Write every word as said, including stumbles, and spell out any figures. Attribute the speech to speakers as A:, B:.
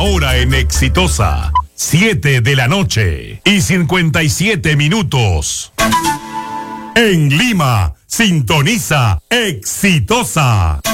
A: hora en Exitosa. siete de la noche y cincuenta y siete minutos. En Lima, sintoniza Exitosa.